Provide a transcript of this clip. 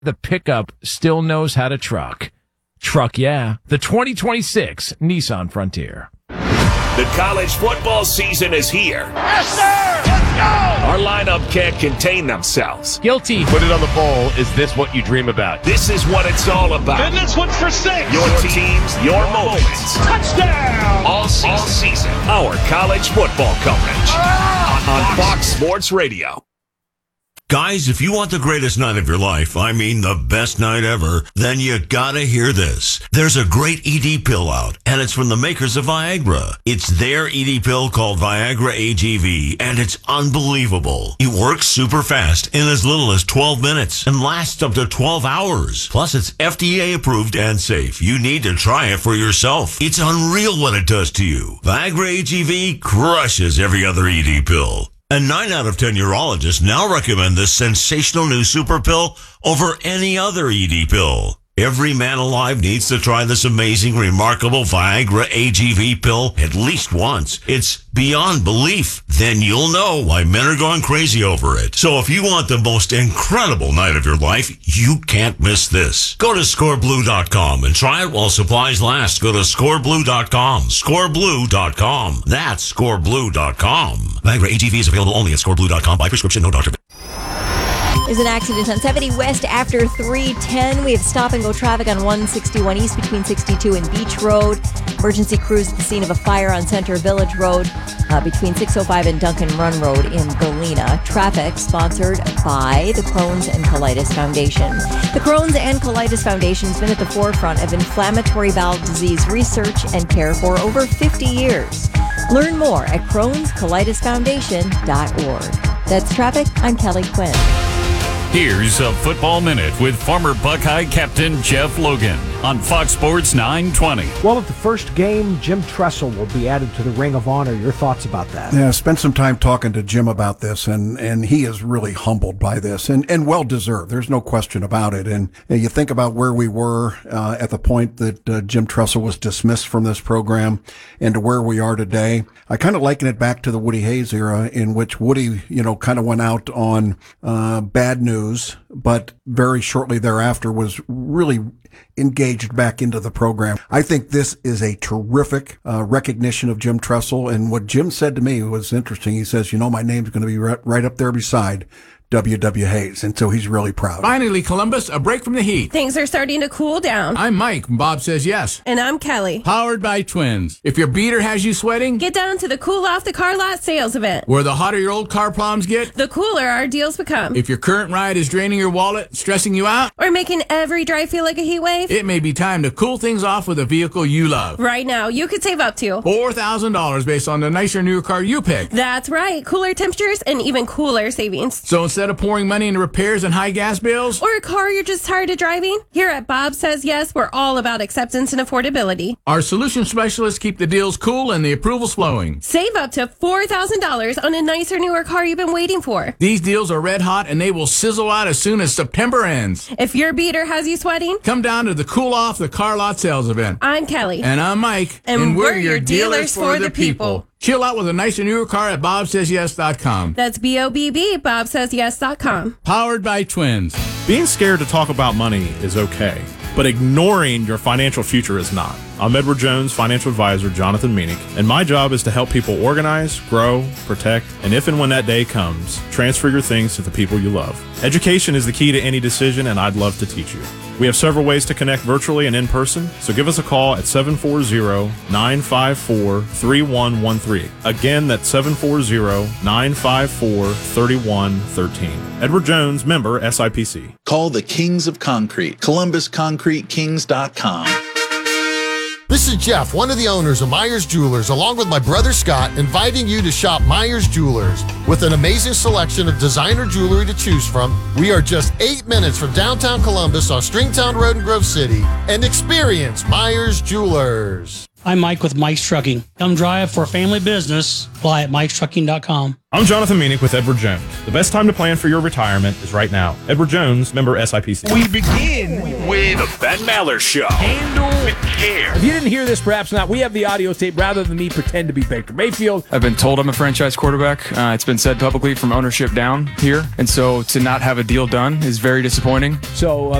The pickup still knows how to truck. Truck, yeah. The 2026 Nissan Frontier. The college football season is here. Yes, sir! Let's go! Our lineup can't contain themselves. Guilty. Put it on the poll. Is this what you dream about? This is what it's all about. And this one's for 6. Your teams, your moments. Touchdown! All season. Our college football coverage. On Fox Sports Radio. Guys, if you want the greatest night of your life, I mean the best night ever, then you gotta hear this. There's a great ED pill out, and it's from the makers of Viagra. It's their ED pill called Viagra AGV, and it's unbelievable. It works super fast in as little as 12 minutes and lasts up to 12 hours. Plus, it's FDA approved and safe. You need to try it for yourself. It's unreal what it does to you. Viagra AGV crushes every other ED pill. And 9 out of 10 urologists now recommend this sensational new super pill over any other ED pill. Every man alive needs to try this amazing, remarkable Viagra AGV pill at least once. It's beyond belief. Then you'll know why men are going crazy over it. So if you want the most incredible night of your life, you can't miss this. Go to scoreblue.com and try it while supplies last. Go to scoreblue.com. Scoreblue.com. That's scoreblue.com. Viagra AGV is available only at scoreblue.com by prescription, no doctor. There's an accident on 70 West after 310. We have stop-and-go traffic on 161 East between 62 and Beach Road. Emergency crews at the scene of a fire on Center Village Road between 605 and Duncan Run Road in Galena. Traffic sponsored by the Crohn's and Colitis Foundation. The Crohn's and Colitis Foundation has been at the forefront of inflammatory bowel disease research and care for over 50 years. Learn more at Crohn'sColitisFoundation.org. That's traffic. I'm Kelly Quinn. Here's a Football Minute with former Buckeye captain Jeff Logan on Fox Sports 920. Well, at the first game, Jim Tressel will be added to the Ring of Honor. Your thoughts about that? Yeah, spent some time talking to Jim about this, and he is really humbled by this, and well-deserved. There's no question about it. And you think about where we were at the point that Jim Tressel was dismissed from this program and to where we are today. I kind of liken it back to the Woody Hayes era, in which Woody, kind of went out on bad news, but very shortly thereafter was really engaged back into the program. I think this is a terrific recognition of Jim Tressel. And what Jim said to me was interesting. He says, my name's going to be right up there beside W.W. Hayes. And so he's really proud. Finally, Columbus, a break from the heat. Things are starting to cool down. I'm Mike, and Bob says yes. And I'm Kelly. Powered by Twins. If your beater has you sweating, get down to the Cool Off the Car Lot sales event. Where the hotter your old car problems get, the cooler our deals become. If your current ride is draining your wallet, stressing you out, or making every drive feel like a heat wave, it may be time to cool things off with a vehicle you love. Right now, you could save up to $4,000 based on the nicer, newer car you pick. That's right. Cooler temperatures and even cooler savings. So instead of pouring money into repairs and high gas bills, or a car you're just tired of driving, here at Bob Says Yes, we're all about acceptance and affordability. Our solution specialists keep the deals cool and the approvals flowing. Save up to $4,000 on a nicer, newer car you've been waiting for. These deals are red hot and they will sizzle out as soon as September ends. If your beater has you sweating, come down to the Cool Off the Car Lot sales event. I'm Kelly. And I'm Mike. And we're your dealers for the people. Chill out with a nicer, newer car at BobSaysYes.com. That's BOBB, BobSaysYes.com. Powered by Twins. Being scared to talk about money is okay, but ignoring your financial future is not. I'm Edward Jones, financial advisor Jonathan Meanick, and my job is to help people organize, grow, protect, and if and when that day comes, transfer your things to the people you love. Education is the key to any decision, and I'd love to teach you. We have several ways to connect virtually and in person, so give us a call at 740-954-3113. Again, that's 740-954-3113. Edward Jones, member SIPC. Call the Kings of Concrete, ColumbusConcreteKings.com. This is Jeff, one of the owners of Myers Jewelers, along with my brother Scott, inviting you to shop Myers Jewelers. With an amazing selection of designer jewelry to choose from, we are just 8 minutes from downtown Columbus on Stringtown Road in Grove City, and experience Myers Jewelers. I'm Mike with Mike's Trucking. Come drive for a family business. Apply at Mike'sTrucking.com. I'm Jonathan Meanick with Edward Jones. The best time to plan for your retirement is right now. Edward Jones, member SIPC. We begin with the Ben Maller Show. Handle with care. If you didn't hear this, perhaps not, we have the audio tape rather than me pretend to be Baker Mayfield. I've been told I'm a franchise quarterback. It's been said publicly from ownership down here. And so to not have a deal done is very disappointing. So